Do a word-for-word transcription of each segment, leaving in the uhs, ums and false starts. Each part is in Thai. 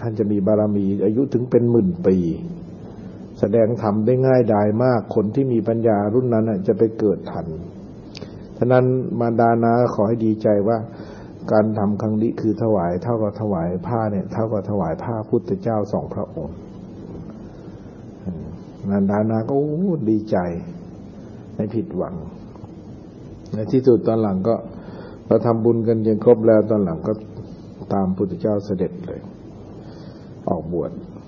ท่านจะมีบารมีอายุถึงเป็นหมื่นปีแสดงธรรมได้ง่ายดายมากคนที่มีปัญญารุ่นนั้นจะไปเกิดทันฉะนั้นมารดานาขอให้ดีใจว่าการทำครั้งนี้คือถวายเท่ากับถวายผ้าเนี่ยเท่ากับถวายผ้าพุทธเจ้าสองพระองค์มารดานาก็ดีใจไม่ผิดหวังในที่สุดตอนหลังก็เราทำบุญกันจนครบแล้วตอนหลังก็ตามพุทธเจ้าเสด็จเลยออกบวช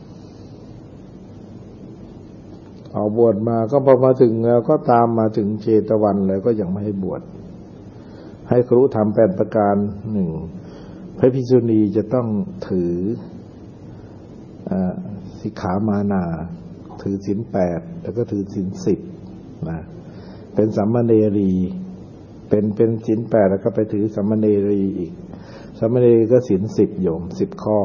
ออกบวชมาก็พอมาถึงแล้วก็ตามมาถึงเชตวันแล้วก็ยังไม่ให้บวชให้ครุธรรมแปดประการหนึ่งพระภิกษุณีจะต้องถือสิกขามานาถือศีลแปดแล้วก็ถือศีลสิบนะเป็นสัมมเนรีเป็นเป็นศีลแปดแล้วก็ไปถือสัมมเนรีอีกสัมมเนรีก็ศีลสิบโยมสิบข้อ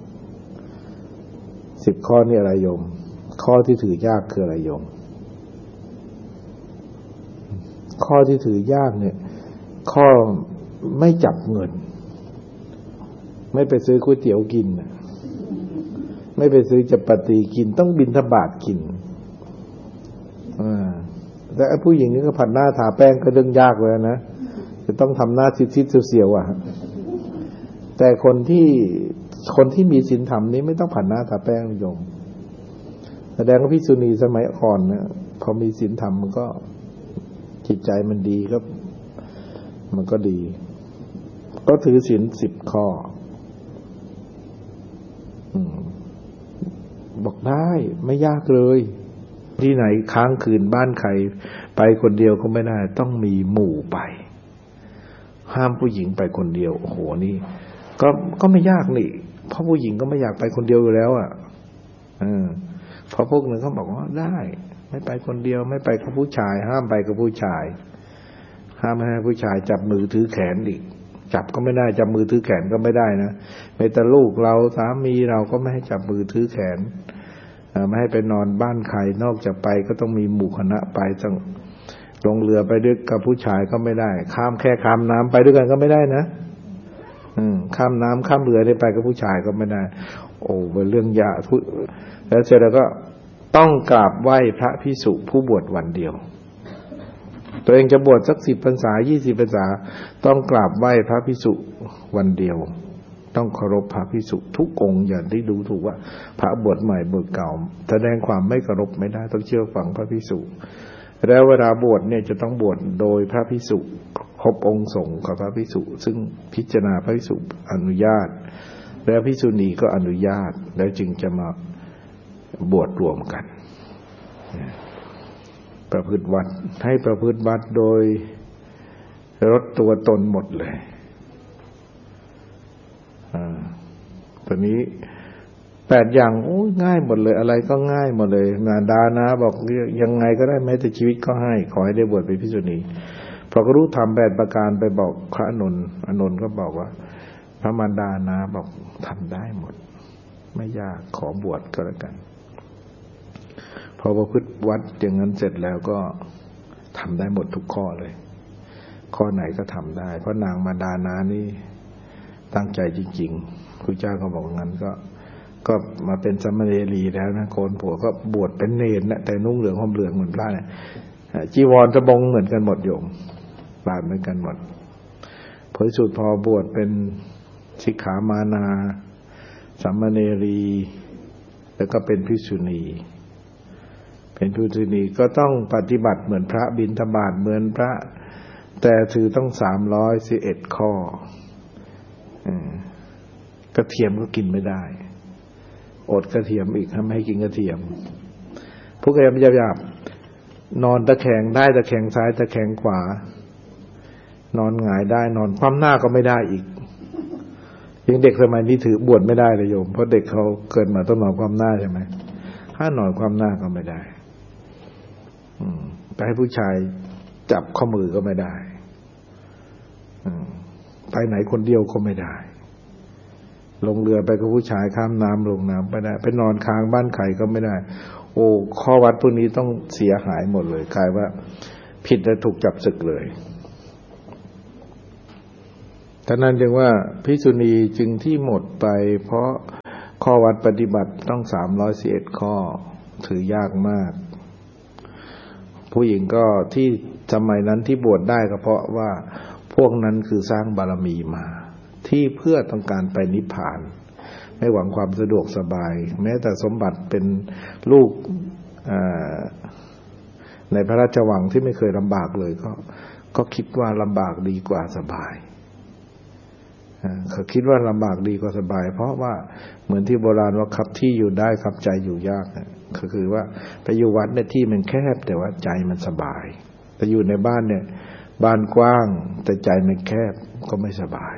สิบข้อนี่อะไรโยมข้อที่ถือยากคืออะไรโยมข้อที่ถือยากเนี่ยข้อไม่จับเงินไม่ไปซื้อก๋วยเตี๋ยวกินไม่ไปซื้อจัปาตีกินต้องบิณฑบาตกินอ่าแต่ไอ้ผู้หญิงนี่ก็ผัดหน้าทาแป้งก็เรื่องยากเลยนะจะต้องทำหน้าซิดๆเสียวๆอ่ะแต่คนที่คนที่มีศีลธรรมนี้ไม่ต้องผัดหน้าทาแป้งโยมแสดงว่าภิกษุณีสมัยก่อนเนี่ยพอมีศีลธรรมมันก็จิตใจมันดีก็มันก็ดีก็ถือศีลสิบข้อบอกได้ไม่ยากเลยที่ไหนค้างคืนบ้านใครไปคนเดียวก็ไม่ได้ต้องมีหมู่ไปห้ามผู้หญิงไปคนเดียวโอ้โหนี่ก็ก็ไม่ยากนี่เพราะผู้หญิงก็ไม่อยากไปคนเดียวอยู่แล้วอ่ะเออพอพวกหนึ่งเขาบอกว่าได้ไม่ไปคนเดียวไม่ไปกับผู้ชายห้ามไปกับผู้ชายห้ามไม่ให้ผู้ชายจับมือถือแขนอีกจับก็ไม่ได้จับมือถือแขนก็ไม่ได้นะแม้แต่ลูกเราสามีเราก็ไม่ให้จับมือถือแขนไม่ให้ไปนอนบ้านใครนอกจากไปก็ต้องมีหมู่คณะไปต้องลงเรือไปด้วยกับผู้ชายก็ไม่ได้ข้ามแค่ข้ามน้ำไปด้วยกันก็ไม่ได้นะอืมข้ามน้ำข้ามเรือได้ไปกับผู้ชายก็ไม่ได้โอ้เป็นเรื่องยากแล้วเสร็จแล้วก็ต้องกราบไหว้พระภิกษุผู้บวชวันเดียวตัวเองจะบวชสักสิบพรรษายี่สิบพรรษาต้องกราบไหว้พระภิกษุวันเดียวต้องเคารพพระภิกษุทุกองค์อย่าได้ดูถูกว่าพระบวชใหม่บวชเก่าแสดงความไม่เคารพไม่ได้ต้องเชื่อฟังพระภิกษุแล้วเวลาบวชเนี่ยจะต้องบวชโดยพระภิกษุครบองค์สงฆ์กับพระภิกษุซึ่งพิจารณาพระภิกษุอนุญาตแล้วภิกษุณีก็อนุญาตแล้วจึงจะมาบวชรวมกันประพฤติวัดให้ประพฤติวัดโดยลดตัวตนหมดเลยอ่าตอนนี้แปดอย่างโอ้ง่ายหมดเลยอะไรก็ง่ายหมดเลยนาดานะบอกยังไงก็ได้แม้แต่ชีวิตก็ให้ขอให้ได้บวชเป็นภิกษุณีพอก็รู้ธรรมแปดประการไปบอกพระอานนท์อานนท์ก็บอกว่าพระมารดานะบอกทำได้หมดไม่ยากขอบวชก็แล้วกันพอประพฤติวัดอย่างนั้นเสร็จแล้วก็ทำได้หมดทุกข้อเลยข้อไหนก็ทำได้เพราะนางมารดานานี่ตั้งใจจริงๆครูเจ้าก็บอกงั้นก็ก็มาเป็นสามเณรีแล้วนะโกนผัวก็บวชเป็นเนรนะแต่นุ่งเหลืองห่มเหลืองเหมือนพระเนี่ยจีวรสบงเหมือนกันหมดโยมบาทเหมือนกันหมดผลสุดพอบวชเป็นสิกขามานาสามเณรีแล้วก็เป็นภิกษุณีเป็นภิกษุณีก็ต้องปฏิบัติเหมือนพระบิณฑบาตเหมือนพระแต่ถือต้องสามร้อยสิบเอ็ดข้อกระเทียมก็กินไม่ได้อดกระเทียมอีกไม่ให้กินกระเทียมพวกแกไม่หยาบๆนอนตะแคงได้ตะแคงซ้ายตะแคงขวานอนหงายได้นอนคว่ำหน้าก็ไม่ได้อีกยังเด็กสมัยนี้ถือบวชไม่ได้เลยโยมเพราะเด็กเขาเกิดมาต้องนอนคว่ำหน้าใช่ไหมถ้านอนคว่ำหน้าก็ไม่ได้ไปให้ผู้ชายจับข้อมือก็ไม่ได้ไปไหนคนเดียวก็ไม่ได้ลงเรือไปกับผู้ชายข้ามน้ำลงน้ำไม่ได้ไปนอนค้างบ้านใครก็ไม่ได้โอ้ข้อวัดพวกนี้ต้องเสียหายหมดเลยกลายว่าผิดและถูกจับศึกเลยท่านั้นจึงว่าภิกษุณีจึงที่หมดไปเพราะข้อวัดปฏิบัติต้องสามร้อยสิบเอ็ดข้อถือยากมากผู้หญิงก็ที่สมัยนั้นที่บวชได้ก็เพราะว่าพวกนั้นคือสร้างบารมีมาที่เพื่อต้องการไปนิพพานไม่หวังความสะดวกสบายแม้แต่สมบัติเป็นลูกในพระราชวังที่ไม่เคยลำบากเลยก็ก็คิดว่าลำบากดีกว่าสบายเขาคิดว่าลำบากดีกว่าสบายเพราะว่าเหมือนที่โบราณว่าคับที่อยู่ได้คับใจอยู่ยากก็คือว่าไปอยู่วัดเนี่ยที่มันแคบแต่ว่าใจมันสบายแต่อยู่ในบ้านเนี่ยบ้านกว้างแต่ใจมันแคบก็ไม่สบาย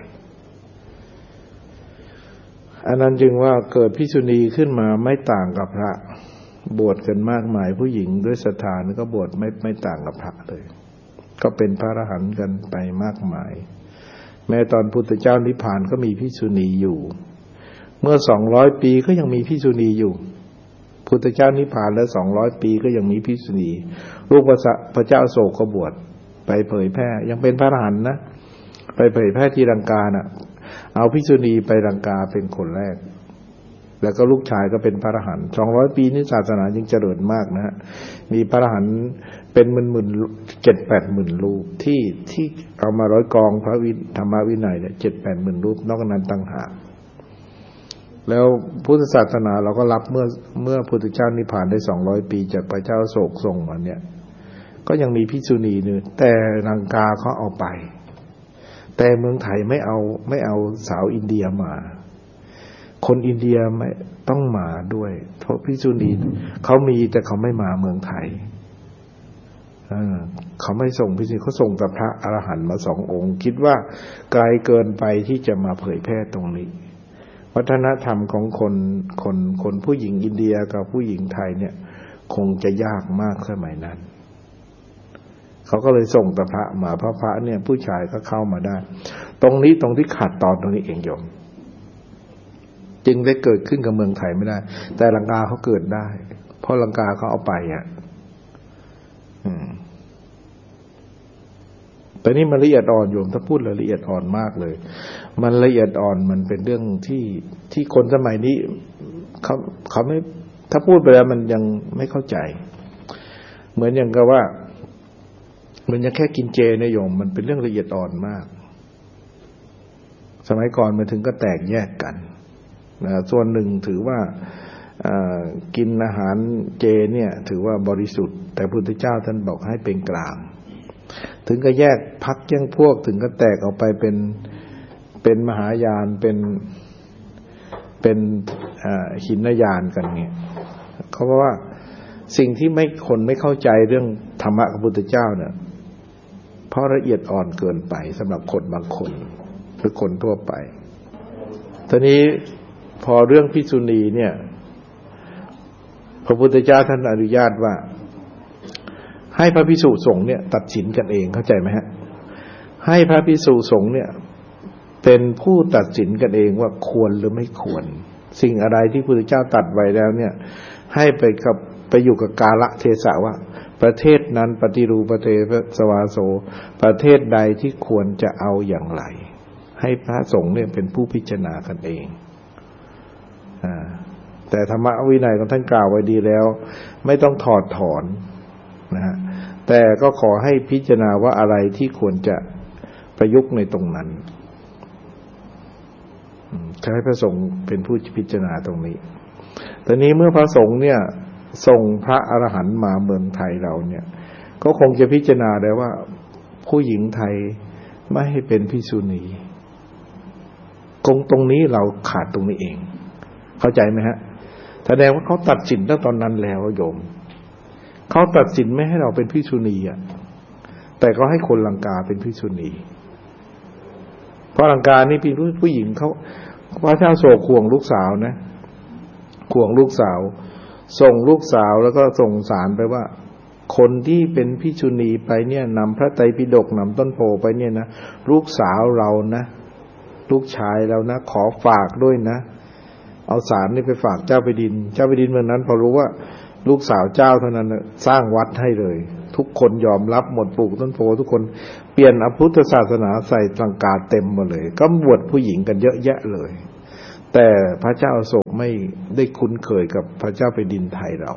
อันนั้นจึงว่าเกิดภิกษุณีขึ้นมาไม่ต่างกับพระบวชกันมากมายผู้หญิงด้วยศรัทธาก็บวชไม่ไม่ต่างกับพระเลยก็เป็นพระอรหันต์กันไปมากมายแม้ตอนพุทธเจ้านิพพานก็มีภิกษุณีอยู่เมื่อสองร้อยปีก็ยังมีภิกษุณีอยู่พุทธเจ้านิพพานแล้วสองร้อยปีก็ยังมีภิกษุณีลูกพระเจ้าโศกก็บวชไปเผยแพร่ยังเป็นพระอรหันต์นะไปเผยแพร่ที่ลังกาน่ะเอาภิกษุณีไปลังกาเป็นคนแรกแล้วก็ลูกชายก็เป็นพระอรหันต์สองร้อยปีนี้ศาสนายังเจริญมากนะฮะมีพระอรหันต์เป็นหมื่นๆ เจ็ดแปดหมื่นรูปที่ที่เอามาร้อยกองพระวิธรรมวินัยเนี่ย เจ็ดแปดหมื่นรูปนอกนั้นต่างหากแล้วพุทธศาสนาเราก็รับเมื่อเมื่อพุทธเจ้านิพพานได้สองร้อยปีจากพระเจ้าโศกส่งมาเนี่ยก็ยังมีภิกษุณีนึงแต่ลังกาเขาเอาไปแต่เมืองไทยไม่เอาไม่เอาสาวอินเดียมาคนอินเดียไม่ต้องมาด้วยเพราะภิกษุณีเขามีแต่เขาไม่มาเมืองไทยเออเขาไม่ส่งภิกษุณีเขาส่งแต่พระอรหันต์มาสององค์คิดว่าไกลเกินไปที่จะมาเผยแพร่ตรงนี้วัฒนธรรมของคนคนคนผู้หญิงอินเดียกับผู้หญิงไทยเนี่ยคงจะยากมากสมัยนั้นเขาก็เลยส่งแต่พระมาพระพระเนี่ยผู้ชายก็เข้ามาได้ตรงนี้ตรงที่ขาดตอนตรงนี้เองโยมจึงได้เกิดขึ้นกับเมืองไทยไม่ได้แต่ลังกาเขาเกิดได้เพราะลังกาเขาเอาไปอ่ะอืมแต่นี่มันละเอียดอ่อนโยมถ้าพูดละเอียดอ่อนมากเลยมันละเอียดอ่อนมันเป็นเรื่องที่ที่คนสมัยนี้เขาเขาไม่ถ้าพูดไปแล้วมันยังไม่เข้าใจเหมือนอย่างกับว่ามันยังแค่กินเจนะโยมมันเป็นเรื่องละเอียดอ่อนมากสมัยก่อนมันถึงก็แตกแยกกันนะส่วนหนึ่งถือว่ากินอาหารเจเนี่ยถือว่าบริสุทธิ์แต่พระพุทธเจ้าท่านบอกให้เป็นกลางถึงก็แยกพรรคแยกพวกถึงก็แตกออกไปเป็นเป็นมหายานเป็นเป็นหินยานกันเนี่ยเขาบอกว่าสิ่งที่ไม่คนไม่เข้าใจเรื่องธรรมะของพระพุทธเจ้าเนี่ยเพราะละเอียดอ่อนเกินไปสำหรับคนบางคนหรือคนทั่วไปทีนี้พอเรื่องภิกษุณีเนี่ยพระพุทธเจ้าท่านอนุญาตว่าให้พระภิกษุสงฆ์เนี่ยตัดสินกันเองเข้าใจไหมฮะให้พระภิกษุสงฆ์เนี่ยเป็นผู้ตัดสินกันเองว่าควรหรือไม่ควรสิ่งอะไรที่พระพุทธเจ้าตรัสไว้แล้วเนี่ยให้ไปกับไปอยู่กับกาลเทศะว่าประเทศนั้นปฏิรูปประเทศสวาโสประเทศใดที่ควรจะเอาอย่างไรให้พระสงฆ์เนี่ยเป็นผู้พิจารณากันเองอ่าแต่ธรรมวินัยของท่านกล่าวไว้ดีแล้วไม่ต้องถอดถอนนะฮะแต่ก็ขอให้พิจารณาว่าอะไรที่ควรจะประยุกต์ในตรงนั้นใช้พระสงฆ์เป็นผู้พิจารณาตรงนี้ตอนนี้เมื่อพระสงฆ์เนี่ยส่งพระอรหันต์มาเมืองไทยเราเนี่ยก็คงจะพิจารณาได้ว่าผู้หญิงไทยไม่ให้เป็นภิกษุณีคงตรงนี้เราขาดตรงนี้เองเข้าใจไหมฮะแสดงว่าเขาตัดสินตั้งตอนนั้นแล้วโยมเขาตัดสินไม่ให้เราเป็นภิกษุณีอ่ะแต่ก็ให้คนลังกาเป็นภิกษุณีเพราะลังกานี่เป็นผู้หญิงเขาพระเจ้าโศกห่วงลูกสาวนะห่วงลูกสาวส่งลูกสาวแล้วก็ส่งสารไปว่าคนที่เป็นภิกษุณีไปเนี่ยนำพระไตรปิฎกนำต้นโพไปเนี่ยนะลูกสาวเรานะลูกชายเรานะขอฝากด้วยนะเอาสารนี่ไปฝากเจ้าแผ่นดินเจ้าแผ่นดินเมืองนั้นพอรู้ว่าลูกสาวเจ้าเท่านั้นสร้างวัดให้เลยทุกคนยอมรับหมดปลูกต้นโพทุกคนเปลี่ยนอพุทธศาสนาใส่ลังกาเต็มหมดเลยก็บวชผู้หญิงกันเยอะแยะเลยแแต่พระเจ้าอโศกไม่ได้คุ้นเคยกับพระเจ้าแผ่นดินไทยเรา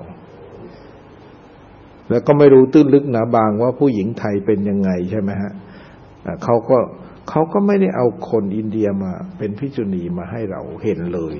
แล้วก็ไม่รู้ตื้นลึกหนาบางว่าผู้หญิงไทยเป็นยังไงใช่ไหมฮะเขาก็เขาก็ไม่ได้เอาคนอินเดียมาเป็นภิกษุณีมาให้เราเห็นเลย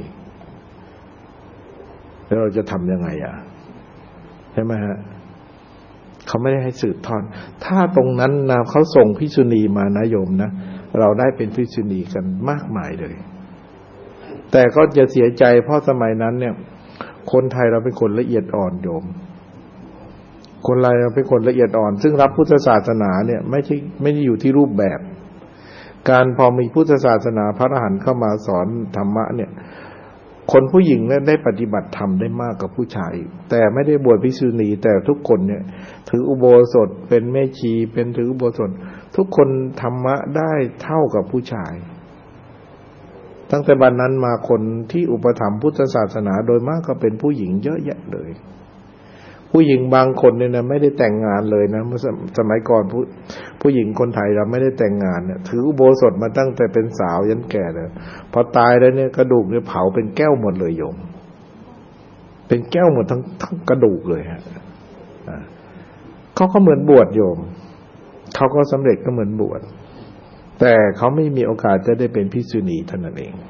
แล้วเราจะทำยังไงอ่ะใช่ไหมฮะเขาไม่ได้ให้สืบทอดถ้าตรงนั้นนะเขาส่งภิกษุณีมานะโยมนะเราได้เป็นภิกษุณีกันมากมายเลยแต่ก็จะเสียใจเพราะสมัยนั้นเนี่ยคนไทยเราเป็นคนละเอียดอ่อนโยมคนไทยเราเป็นคนละเอียดอ่อนซึ่งรับพุทธศาสนาเนี่ยไม่ใช่ไม่ได้อยู่ที่รูปแบบการพอมีพุทธศาสนาพระอรหันต์เข้ามาสอนธรรมะเนี่ยคนผู้หญิงเนี่ยได้ปฏิบัติธรรมได้มากกว่าผู้ชายแต่ไม่ได้บวชภิกษุณีแต่ทุกคนเนี่ยถืออุโบสถเป็นแม่ชีเป็นถืออุโบสถทุกคนธรรมะได้เท่ากับผู้ชายตั้งแต่บัดนั้นมาคนที่อุปถัมภ์พุทธศาสนาโดยมากก็เป็นผู้หญิงเยอะแยะเลยผู้หญิงบางคนเนี่ยนะไม่ได้แต่งงานเลยนะเมื่อสมัยก่อนผู้ผู้หญิงคนไทยเราไม่ได้แต่งงานเนี่ยถืออุโบสถมาตั้งแต่เป็นสาวยันแก่เลยพอตายแล้วเนี่ยกระดูกเนี่ยเผาเป็นแก้วหมดเลยโยมเป็นแก้วหมดทั้งทั้งกระดูกเลยฮะเขาก็เหมือนบวชโยมเขาก็สำเร็จก็เหมือนบวชแต่เขาไม่มีโอกาสจะได้เป็นภิกษุณีเท่านั้นเอง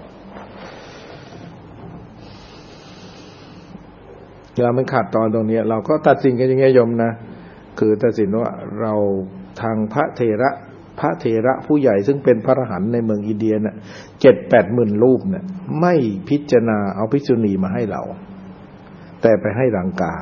เราไม่ขาดตอนตรงนี้เราก็ตัดสินกันยังไงโยมนะคือตัดสินว่าเราทางพระเถระพระเถระผู้ใหญ่ซึ่งเป็นพระอรหันต์ในเมืองอินเดียน่ะเจ็ดแปดหมื่นรูปเนี่ยไม่พิจารณาเอาภิกษุณีมาให้เราแต่ไปให้รังกา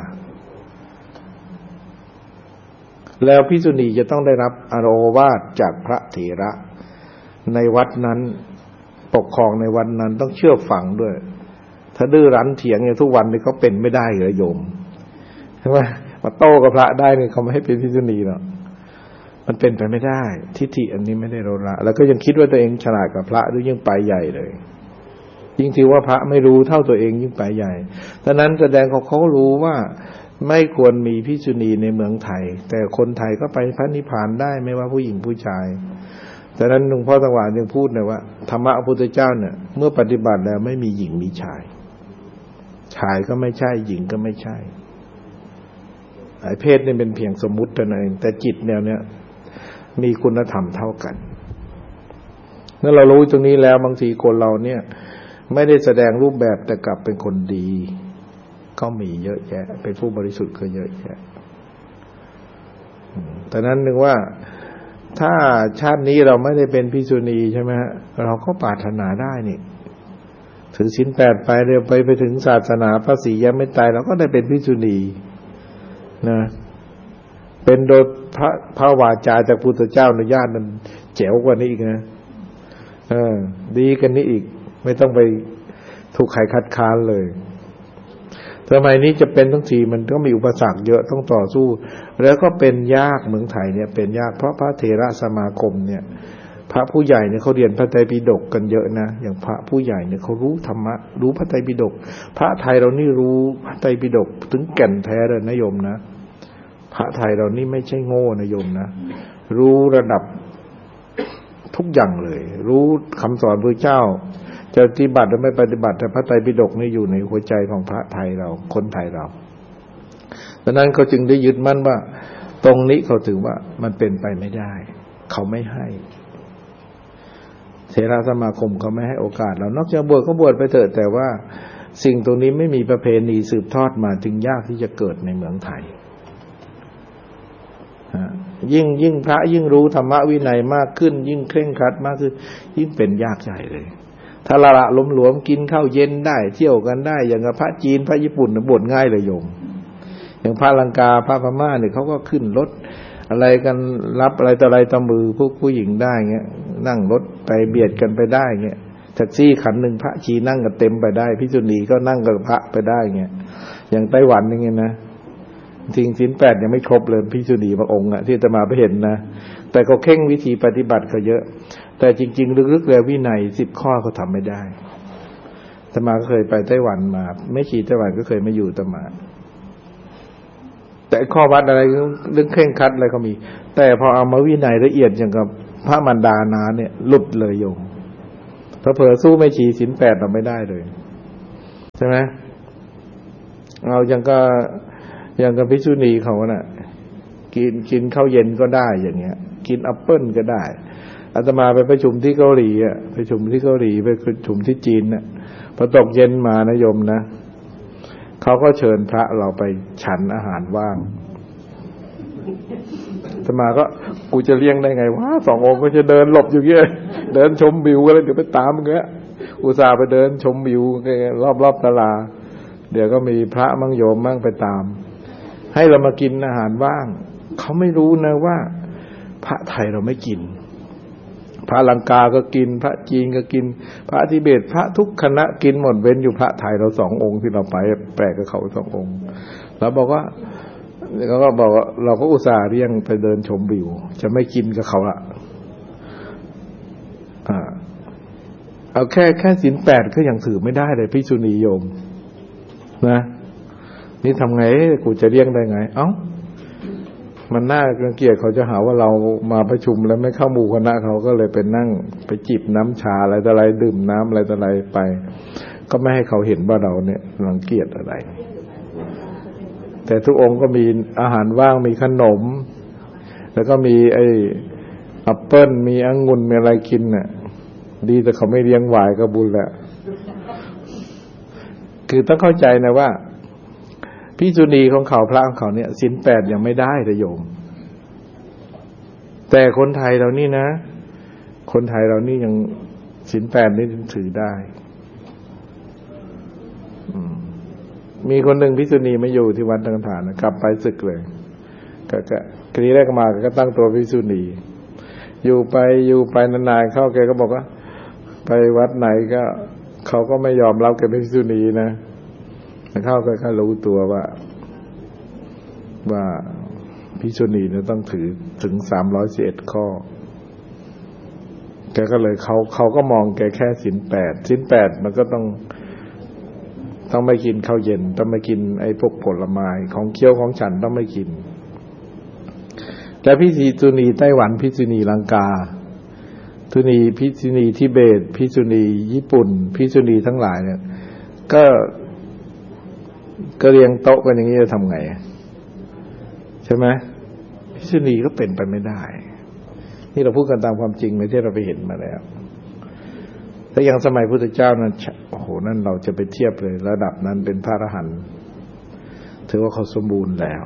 แล้วภิกษุณีจะต้องได้รับอโรวาทจากพระเถระในวัดนั้นปกครองในวันนั้นต้องเชื่อฟังด้วยถ้าดื้อรั้นเถียงอย่างทุกวันนี้เขาเป็นไม่ได้เลยโยมใช่ไหมมาโต้กับพระได้เนี่ยเขาไม่ให้เป็นภิกษุณีหรอกมันเป็นไปไม่ได้ทิฏฐิอันนี้ไม่ได้ลดละแล้วก็ยังคิดว่าตัวเองฉลาดกับพระด้วยยิ่งไปใหญ่เลยยิ่งถือว่าพระไม่รู้เท่าตัวเองยิ่งไปใหญ่ดังนั้นแสดงเขาเขารู้ว่าไม่ควรมีภิกษุณีในเมืองไทยแต่คนไทยก็ไปพระนิพพานได้ไม่ว่าผู้หญิงผู้ชายดังนั้นหลวงพ่อสว่างยังพูดนะว่าธรรมะพระพุทธเจ้าเนี่ยเมื่อปฏิบัติแล้วไม่มีหญิงมีชายชายก็ไม่ใช่หญิงก็ไม่ใช่ไอ้เพศนี่เป็นเพียงสมมุติเท่านั้นเองแต่จิตแนวเนี้ยมีคุณธรรมเท่ากันเมื่อเรารู้ตรงนี้แล้วบางทีคนเราเนี่ยไม่ได้แสดงรูปแบบแต่กลับเป็นคนดีก็มีเยอะแยะเป็นผู้บริสุทธิ์ก็เยอะแยะแต่นั้นนึกว่าถ้าชาตินี้เราไม่ได้เป็นภิกษุณีใช่ไหมฮะเราก็ปรารถนาได้นี่ถือศีลแปดไปเดี๋ยวไปไปถึงศาสนาพระศรีอริยเมตไตรเราก็ได้เป็นภิกษุณีนะเป็นโดยพระพระวาจาจากพุทธเจ้าอนุญาตมันแจ๋วกว่านี้อีกนะเออดีกันนี้อีกไม่ต้องไปถูกใครคัดค้านเลยสมัยนี้จะเป็นทั้งทีมันก็มีอุปสรรคเยอะต้องต่อสู้แล้วก็เป็นยากเมืองไทยเนี่ยเป็นยากเพราะพระเถระสมาคมเนี่ยพระผู้ใหญ่เนี่ยเขาเรียนพระไตรปิฎกกันเยอะนะอย่างพระผู้ใหญ่เนี่ยเขารู้ธรรมะรู้พระไตรปิฎกพระไทยเรานี่รู้พระไตรปิฎกถึงแก่นแท้เลยนะโยมนะพระไทยเรานี่ไม่ใช่โง่นะโยมนะรู้ระดับทุกอย่างเลยรู้คำสอนพระเจ้าจะปฏิบัติหรือไม่ปฏิบัติแต่พระไตรปิฎกนี่อยู่ในหัวใจของพระไทยเราคนไทยเราดังนั้นเขาจึงได้ยึดมั่นว่าตรงนี้เขาถือว่ามันเป็นไปไม่ได้เขาไม่ให้เถรสมาคมเขาไม่ให้โอกาสเรานอกจากบวชก็บวชไปเถิดแต่ว่าสิ่งตรงนี้ไม่มีประเพณีสืบทอดมาจึงยากที่จะเกิดในเมืองไทยยิ่งยิ่งพระยิ่งรู้ธรรมวินัยมากขึ้นยิ่งเคร่งครัดมากขึ้นยิ่งเป็นยากใหญ่เลยถ้าละละล้มหลวมกินข้าวเย็นได้เที่ยวกันได้อย่างกับพระจีนพระญี่ปุ่นบวชง่ายเลยโยมอย่างพระลังกาพระพม่าเนี่ยเขาก็ขึ้นรถอะไรกันรับอะไรต่ออะไรต่อมือพวกผู้หญิงได้เงี้ยนั่งรถไปเบียดกันไปได้เงี้ยแท็กซี่คันหนึ่งพระชีนั่งกันเต็มไปได้ภิกษุณีก็นั่งกับพระไปได้เงี้ยอย่างไต้หวันอย่างเงี้ยนะจริงศีลแปดยังไม่ครบเลยภิกษุณีบางองค์อ่ะที่อาตมาไปเห็นนะแต่เขาเข่งวิธีปฏิบัติเขาเยอะแต่จริงๆลึกๆแล้ววินัยสิบข้อเขาทำไม่ได้อาตมาก็เคยไปไต้หวันมาไม่ชีไต้หวันก็เคยมาอยู่อาตมาแต่ข้อวัดอะไรเรื่องเคร่งครัดอะไรก็มีแต่พอเอามาวินัยละเอียดอย่างกับพระมารดานาเนี่ยหลุดเลยโยมถ้าเผลอสู้ไม่ชีศีลแปดเราไม่ได้เลยใช่ไหมเอาอย่างก็อย่างกับภิกษุณีเขาน่ะกินกินข้าวเย็นก็ได้อย่างเงี้ยกินแอปเปิ้ลก็ได้อาตมาไปประชุมที่เกาหลีอ่ะประชุมที่เกาหลีไปประชุมที่จีนน่ะพอตกเย็นมานะโยมนะเขาก็เชิญพระเราไปฉันอาหารว่างอาตมาก็กูจะเลี้ยงได้ไงวะสององค์ก็จะเดินหลบอยู่เงี้ยเดินชมวิวกันเดี๋ยวไปตามเงี้ยอุตส่าห์ไปเดินชมวิวรอบๆตลาดเดี๋ยวก็มีพระมั่งโยมมั่งไปตามให้เรามากินอาหารว่างเขาไม่รู้นะว่าพระไทยเราไม่กินพระลังกาก็กินพระจีนก็กินพระทิเบตพระทุกคณะกินหมดเว้นอยู่พระไทยเราสององค์ที่เราไปแปลกกับเขาสององค์แล้วบอกว่าเขาก็บอกว่าเราก็อุตส่าห์เรียงไปเดินชมวิวจะไม่กินกับเขาละอ่าเอาแค่แค่ศีลแปดก็ยังถือไม่ได้เลยภิกษุณีโยมนะนี่ทำไงกูจะเรียกได้ไงเอ้ามันน่ารังเกียจเขาจะหาว่าเรามาประชุมแล้วไม่เข้าหมู่คณะเขาก็เลยไปนั่งไปจิบน้ำชาอะไรต่ออะไรดื่มน้ำอะไรต่ออะไรไปก็ไม่ให้เขาเห็นว่าเราเนี่ยรังเกียจอะไรแต่ทุกองค์ก็มีอาหารว่างมีขนมแล้วก็มีไอ้แอปเปิ้ลมีองุ่นมีอะไรกินน่ะดีแต่เขาไม่เลี้ยงหวายก็บุญแหละคือต้องเข้าใจนะว่าภิกษุณีของเขาพระของเขาเนี่ยศีลแปดยังไม่ได้เลยโยมแต่คนไทยเรานี่นะคนไทยเรานี่ยังศีลแปดนี่ถือได้มีคนหนึ่งภิกษุณีไม่อยู่ที่วัดต่างๆนะกลับไปศึกเลยก็ก็ทีแรกมาก็ตั้งตัวภิกษุณีอยู่ไปอยู่ไปนานๆเข้าแกก็บอกว่าไปวัดไหนก็เขาก็ไม่ยอมรับแกเป็นภิกษุณีนะเข้าก็แค่รู้ตัวว่าว่าภิกษุณีเนี่ยต้องถือถึงสามร้อยสิบเอ็ดข้อแกก็เลยเขาเขาก็มองแกแค่ศีลแปดศีลแปดมันก็ต้องต้องไม่กินข้าวเย็นต้องไม่กินไอ้พวกผลไม้ของเคี้ยวของฉันต้องไม่กินแต่ภิกษุณีไต้หวันภิกษุณีลังกาภิกษุณีภิกษุณีทิเบตภิกษุณีญี่ปุ่นภิกษุณีทั้งหลายเนี่ยก็ก็เรียงโต๊ะกันอย่างนี้จะทำไงใช่ไหมภิกษุณีก็เป็นไปไม่ได้นี่เราพูดกันตามความจริงในที่เราไปเห็นมาแล้วแต่อย่างสมัยพุทธเจ้านั้นโอ้โหนั่นเราจะไปเทียบเลยระดับนั้นเป็นพระอรหันต์ถือว่าเขาสมบูรณ์แล้ว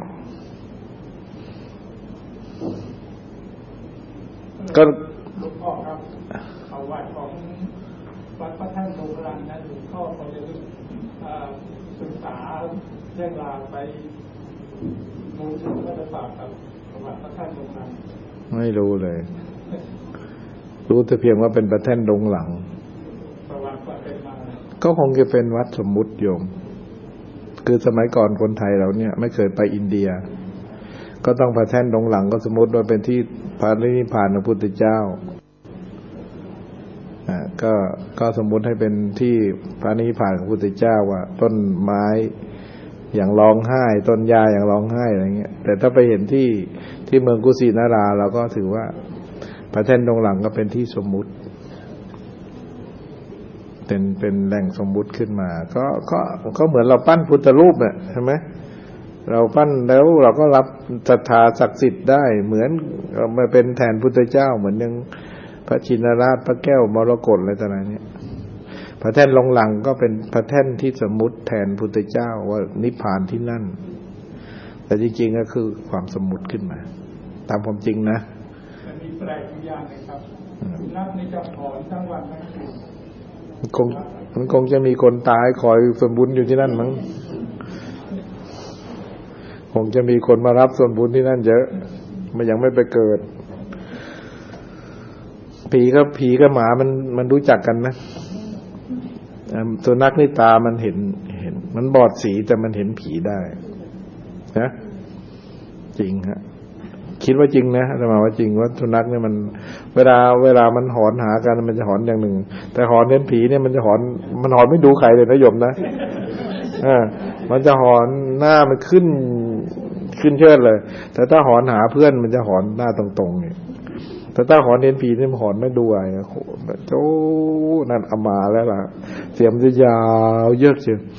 ก็หลวงพ่อครับเอาวัดของวัดพระท่านโบราณนั้นหลวงพ่อเขาจะศึกษาเรื่องราวไปมูลถึงวัดป่ากับประวัติพระท่านโบราณไม่รู้เลยรู้แต่เพียงว่าเป็นพระแท่นดงหลังประวัติก็เป็นมาก็คงจะเป็นวัดสมมุติโยมคือสมัยก่อนคนไทยเราเนี่ยไม่เคยไปอินเดียก็ต้องพระแท่นดงหลังก็สมมติว่าเป็นที่พระนิพพานพระพุทธเจ้าอ่าก็ก็สมมุติให้เป็นที่พระนิพพานของพระพุทธเจ้าว่าต้นไม้อย่างร้องไห้ต้นหญ้าอย่างร้องไห้อะไรเงี้ยแต่ถ้าไปเห็นที่ที่เมืองกุสินาราเราก็ถือว่าพระแท่นดงหลังก็เป็นที่สมมุติเป็นเป็นแหล่งสมมุติขึ้นมาก็ก็ก็เหมือนเราปั้นพุทธรูปเนี่ยใช่ไหมเราปั้นแล้วเราก็รับศรัทธาศักดิ์สิทธิ์ได้เหมือนเรามาเป็นแทนพุทธเจ้าเหมือนอย่างพระชินราชพระแก้วมรกตอะไรต่างๆเนี่ยพระแท่นลงหลังก็เป็นพระแท่นที่สมมุติแทนพุทธเจ้าว่านิพพานที่นั่นแต่จริงๆก็คือความสมมุติขึ้นมาตามความจริงนะมันมีแปลกอย่างนึงครับนับในจะถอนทั้งวันทั้งคืนคงมันคงจะมีคนตายคอยส่วนบุญอยู่ที่นั่นมั้งคงจะมีคนมารับส่วนบุญที่นั่นเยอะมันยังไม่ไปเกิดผีกับผีกับหมามันมันรู้จักกันนะตัวนักนี่ตามันเห็นเห็นมันบอดสีแต่มันเห็นผีได้นะจริงฮะคิดว่าจริงนะอาตมาว่าจริงว่าสุนัขเนี่ยมันเวลาเวลามันหอนหากันมันจะหอนอย่างหนึ่งแต่หอนเห็นผีเนี่ยมันจะหอนมันหอนไม่ดูใครเลยนะโยมนะอ่ามันจะหอนหน้ามันขึ้นขึ้นเชิดเลยแต่ถ้าหอนหาเพื่อนมันจะหอนหน้าตรงๆเนี่ยแต่ถ้าหอนเน้นผีนี่มันหอนไม่ดูไอ้โหโจ้นั่นเอามาแล้วล่ะเสียงจะยาวเยอะเชียว